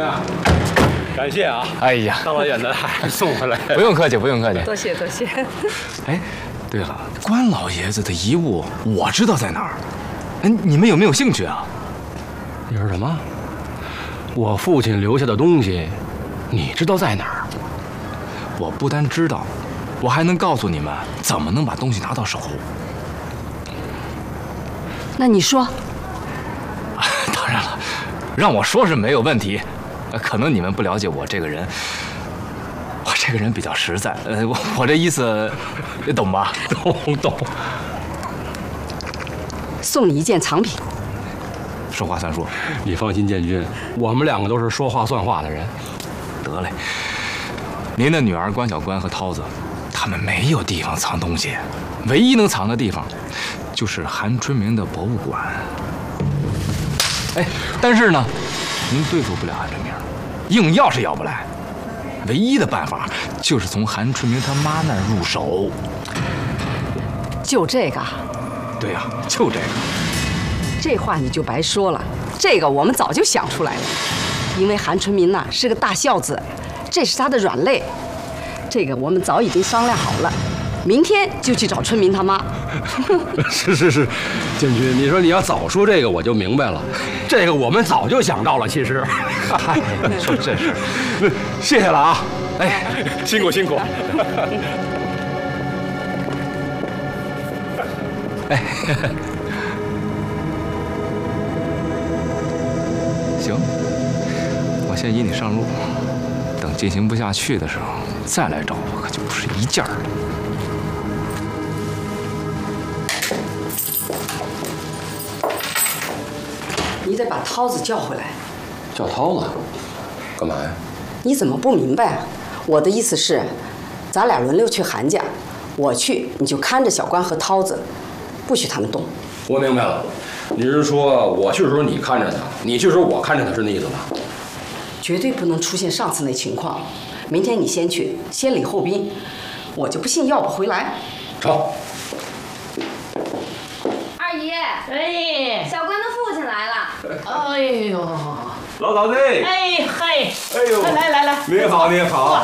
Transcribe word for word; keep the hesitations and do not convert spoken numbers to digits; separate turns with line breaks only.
啊，感谢啊！
哎呀，
大老远的还送回来，
不用客气，不用客气。
多谢多谢。
哎，对了，关老爷子的遗物我知道在哪儿，哎，你们有没有兴趣啊？
你说什么？我父亲留下的东西，你知道在哪儿？
我不单知道，我还能告诉你们怎么能把东西拿到手。
那你说？
当然了，让我说是没有问题。可能你们不了解我这个人，我这个人比较实在。呃，我我这意思，你懂吧？
懂懂。
送你一件藏品。
说话算数。
你放心，建军，我们两个都是说话算话的人。
得嘞，您的女儿关小关和涛子，他们没有地方藏东西，唯一能藏的地方，就是韩春明的博物馆。哎，但是呢，您对付不了韩春明，硬要是要不来，唯一的办法就是从韩春明他妈那儿入手。
就这个？
对呀、啊，就这个。
这话你就白说了，这个我们早就想出来了。因为韩春明呐是个大孝子，这是他的软肋，这个我们早已经商量好了，明天就去找春明他妈。
是是是，建军，你说你要早说这个，我就明白了。这个我们早就想到了，其实。
嗨，你说这事，
谢谢了啊！
哎，辛苦辛苦。哎，行，我先引你上路，等进行不下去的时候再来找我，可就不是一件儿。
你得把涛子叫回来。
叫涛子，干嘛呀？
你怎么不明白啊？我的意思是，咱俩轮流去韩家，我去你就看着小关和涛子，不许他们动。
我明白了，你是说我去的时候你看着他，你去的时候我看着他，是那意思吧？
绝对不能出现上次那情况。明天你先去，先礼后兵，我就不信要不回来。
成。
二姨，
哎，
小关的父亲来了。
哎呦，
老嫂子，
哎嗨，
哎呦，
来来来，
您好您好。